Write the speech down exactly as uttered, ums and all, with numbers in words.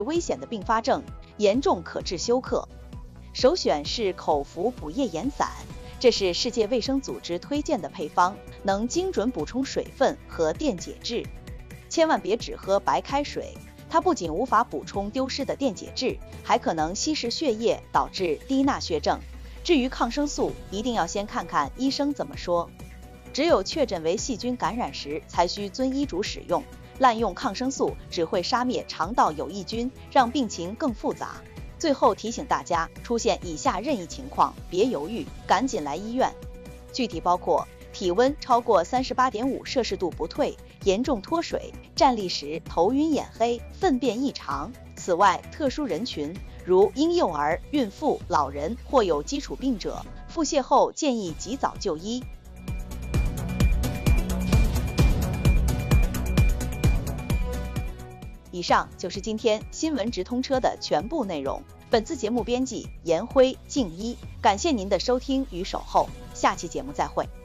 危险的并发症，严重可致休克。首选是口服补液盐散，这是世界卫生组织推荐的配方，能精准补充水分和电解质。千万别只喝白开水，它不仅无法补充丢失的电解质，还可能稀释血液，导致低钠血症。至于抗生素，一定要先看看医生怎么说。只有确诊为细菌感染时，才需遵医嘱使用。滥用抗生素只会杀灭肠道有益菌，让病情更复杂。最后提醒大家，出现以下任意情况，别犹豫，赶紧来医院。具体包括体温超过 三十八点五 摄氏度不退，严重脱水，站立时头晕眼黑，粪便异常。此外，特殊人群如婴幼儿、孕妇、老人或有基础病者，腹泻后建议及早就医。以上就是今天新闻直通车的全部内容。本次节目编辑严辉、静一，感谢您的收听与守候，下期节目再会。